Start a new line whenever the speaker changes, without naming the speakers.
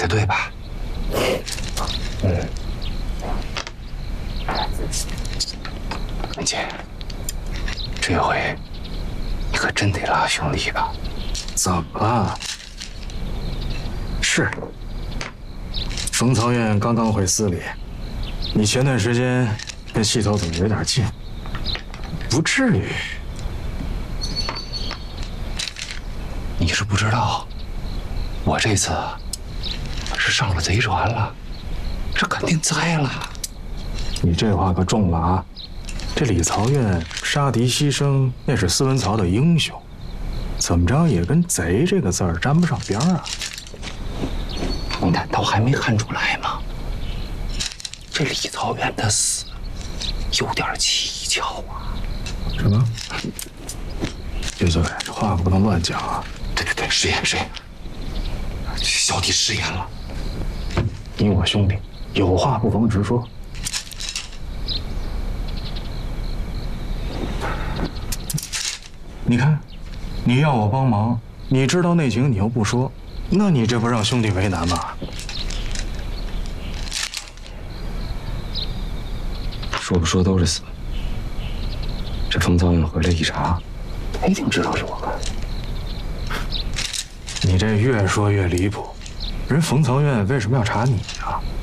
的对吧？文杰，这回你可真得拉兄弟吧？
怎么了？是，冯曹院刚刚回司里，你前段时间跟细头子有点近，不至于。
你是不知道，我这次是上了贼船了，这肯定栽了。
你这话可重了啊！这李曹院杀敌牺牲，那是司文曹的英雄，怎么着也跟贼这个字儿沾不上边啊！
你难道还没看出来吗？这李曹院的死有点蹊跷啊！
什么？岳岁，这话可不能乱讲啊！
对，食言，小弟食言了。
你我兄弟，有话不妨直说。你看，你要我帮忙，你知道内情，你又不说，那你这不让兄弟为难吗？
说不说都是死。这冯曹院回来一查，他一定知道是我干的。
你这越说越离谱，人冯曹院为什么要查你啊？